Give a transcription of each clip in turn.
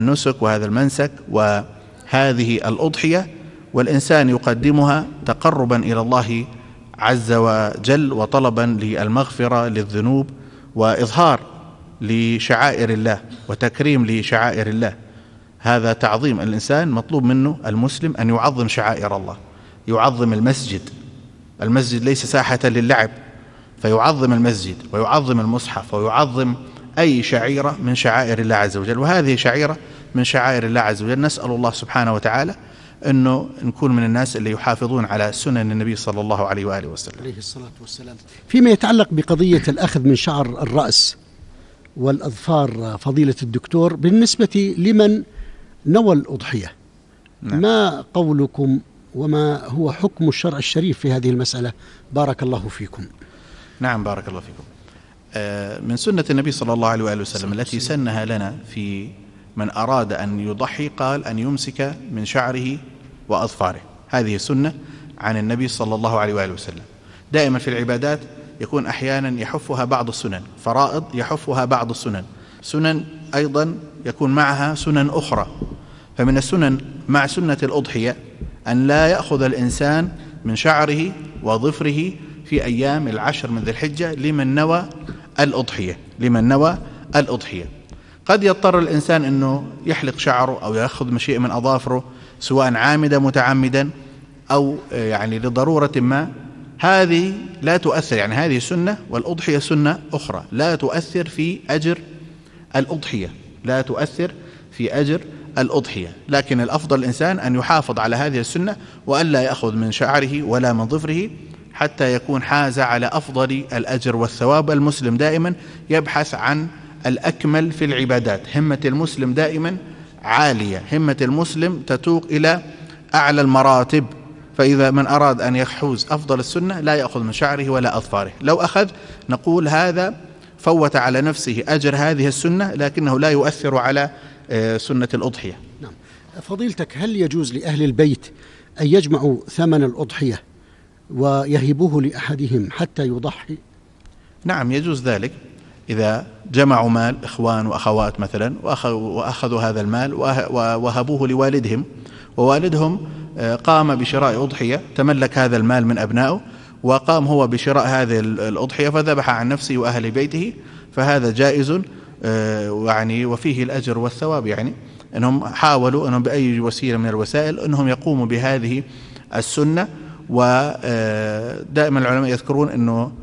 النسك وهذا المنسك وهذه الأضحية، والإنسان يقدمها تقربا إلى الله عز وجل وطلبا للمغفرة للذنوب وإظهار لشعائر الله وتكريم لشعائر الله. هذا تعظيم الإنسان، مطلوب منه المسلم أن يعظم شعائر الله، يعظم المسجد. المسجد ليس ساحة للعب، فيعظم المسجد ويعظم المصحف ويعظم أي شعيرة من شعائر الله عز وجل، وهذه شعيرة من شعائر الله عز وجل. نسأل الله سبحانه وتعالى أنه نكون من الناس اللي يحافظون على سنن النبي صلى الله عليه وآله وسلم عليه الصلاة والسلام. فيما يتعلق بقضية الأخذ من شعر الرأس والأظفار فضيلة الدكتور، بالنسبة لمن نوى الأضحية، ما قولكم وما هو حكم الشرع الشريف في هذه المسألة؟ بارك الله فيكم. نعم بارك الله فيكم. من سنة النبي صلى الله عليه وآله وسلم التي سنها لنا في من أراد أن يضحي، قال أن يمسك من شعره وأظفاره. هذه سنة عن النبي صلى الله عليه وآله وسلم. دائما في العبادات يكون أحيانا يحفها بعض السنن، فرائض يحفها بعض السنن، سنن أيضا يكون معها سنن أخرى. فمن السنن مع سنة الأضحية أن لا يأخذ الإنسان من شعره وظفره في أيام العشر من ذي الحجة لمن نوى الأضحية. قد يضطر الإنسان أنه يحلق شعره أو يأخذ شيء من أظافره، سواء عامدا متعمدا أو يعني لضرورة ما. هذه لا تؤثر، يعني هذه سنة والأضحية سنة أخرى، لا تؤثر في أجر الأضحية. لكن الأفضل الإنسان أن يحافظ على هذه السنة وألا يأخذ من شعره ولا من ظفره حتى يكون حاز على أفضل الأجر والثواب. المسلم دائما يبحث عن الأكمل في العبادات، همة المسلم دائما عالية، همة المسلم تتوق إلى أعلى المراتب. فإذا من أراد أن يحوز أفضل السنة لا يأخذ من شعره ولا أظفاره. لو أخذ نقول هذا فوت على نفسه أجر هذه السنة، لكنه لا يؤثر على سنة الأضحية. نعم. فضيلتك، هل يجوز لأهل البيت أن يجمعوا ثمن الأضحية ويهبوه لأحدهم حتى يضحي؟ نعم يجوز ذلك، إذا جمعوا مال إخوان وأخوات مثلا وأخذوا هذا المال ووهبوه لوالدهم، ووالدهم قام بشراء أضحية، تملك هذا المال من أبنائه وقام هو بشراء هذه الأضحية فذبح عن نفسه وأهل بيته، فهذا جائز يعني وفيه الأجر والثواب. يعني أنهم حاولوا أنهم بأي وسيلة من الوسائل أنهم يقوموا بهذه السنة. ودائما العلماء يذكرون أنه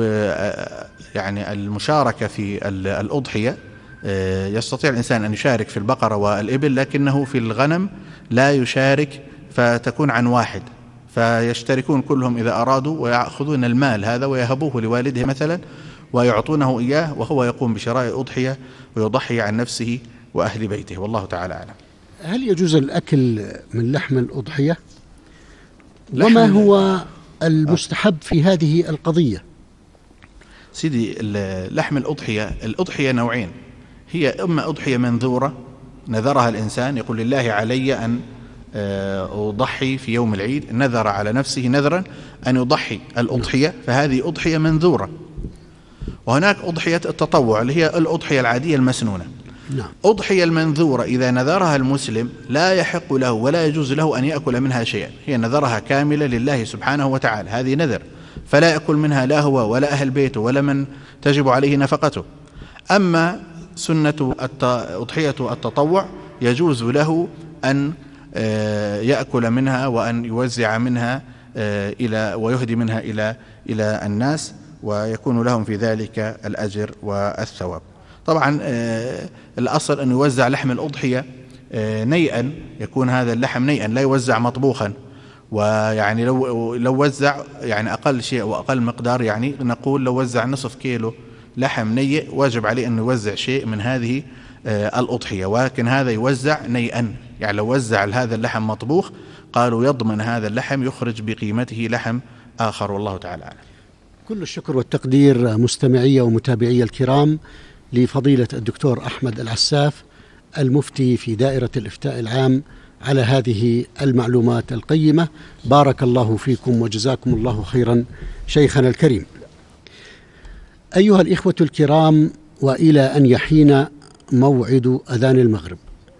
يعني المشاركة في الأضحية يستطيع الإنسان أن يشارك في البقرة والإبل، لكنه في الغنم لا يشارك، فتكون عن واحد، فيشتركون كلهم إذا أرادوا ويأخذون المال هذا ويهبوه لوالده مثلا ويعطونه إياه، وهو يقوم بشراء أضحية ويضحي عن نفسه وأهل بيته، والله تعالى أعلم. هل يجوز الأكل من لحم الأضحية؟ وما هو المستحب في هذه القضية؟ سيدي، لحم الأضحية نوعين، هي إما أضحية منذورة نذرها الإنسان، يقول لله علي أن أضحي في يوم العيد، نذر على نفسه نذرا أن يضحي الأضحية، فهذه أضحية منذورة. وهناك أضحية التطوع اللي هي الأضحية العادية المسنونة. أضحية المنذورة إذا نذرها المسلم لا يحق له ولا يجوز له أن يأكل منها شيئا، هي نذرها كاملة لله سبحانه وتعالى، هذه نذر، فلا يأكل منها لا هو ولا أهل بيته ولا من تجب عليه نفقته. أما سنة أضحية التطوع يجوز له أن يأكل منها وأن يوزع منها ويهدي منها إلى الناس، ويكون لهم في ذلك الأجر والثواب. طبعا الأصل أن يوزع لحم الأضحية نيئا، يكون هذا اللحم نيئا لا يوزع مطبوخا. ويعني لو وزع يعني أقل شيء وأقل مقدار، يعني نقول لو وزع نصف كيلو لحم نيء واجب عليه أن يوزع شيء من هذه الأضحية، ولكن هذا يوزع نيئا. يعني لو وزع هذا اللحم مطبوخ قالوا يضمن هذا اللحم يخرج بقيمته لحم آخر، والله تعالى أعلم. كل الشكر والتقدير مستمعي ومتابعي الكرام لفضيلة الدكتور أحمد العساف المفتي في دائرة الإفتاء العام على هذه المعلومات القيمة. بارك الله فيكم وجزاكم الله خيرا شيخنا الكريم. أيها الإخوة الكرام، وإلى أن يحين موعد أذان المغرب